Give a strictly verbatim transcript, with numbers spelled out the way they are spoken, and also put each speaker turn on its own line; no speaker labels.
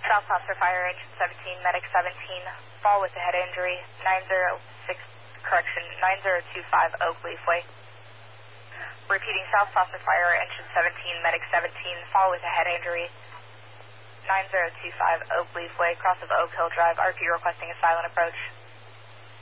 South Foster Fire, engine seventeen, medic seventeen, fall with a head injury, nine zero six, correction, nine zero two five Oak Leaf Way. Repeating, South Foster Fire, engine seventeen, medic seventeen, fall with a head injury, nine zero two five Oak Leaf Way, cross of Oak Hill Drive, R P requesting a silent approach.